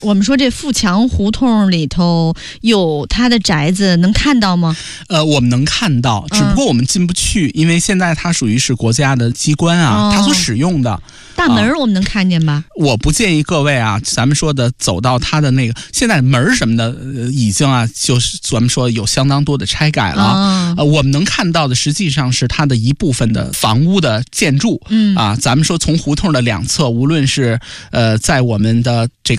我们说这富强胡同里头有他的宅子，能看到吗？ 我们能看到，只不过我们进不去，因为现在它属于是国家的机关啊，它所使用的大门我们能看见吧？ 我不建议各位啊，咱们说的走到它的那个现在门什么的，已经啊，就是咱们说有相当多的拆改了。我们能看到的实际上是它的一部分的房屋的建筑。咱们说从胡同的两侧，无论是在我们的这个